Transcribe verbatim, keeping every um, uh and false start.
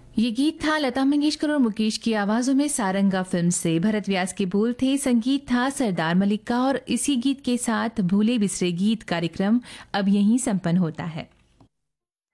ये गीत था लता मंगेशकर और मुकेश की आवाजों में सारंगा फिल्म से। भरत व्यास के बोल थे, संगीत था सरदार मलिक का। और इसी गीत के साथ भूले बिसरे गीत कार्यक्रम अब यहीं संपन्न होता है।